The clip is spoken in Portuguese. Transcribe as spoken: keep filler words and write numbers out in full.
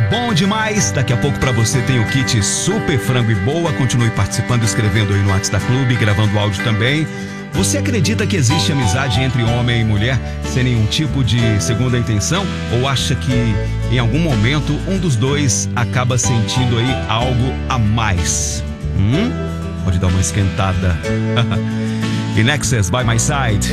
bom demais. Daqui a pouco pra você tem o kit Super Frango e Boa. Continue participando, escrevendo aí no WhatsApp da Clube, gravando áudio também. Você acredita que existe amizade entre homem e mulher sem nenhum tipo de segunda intenção? Ou acha que em algum momento um dos dois acaba sentindo aí algo a mais? Hum? Pode dar uma esquentada. In Excess by My Side.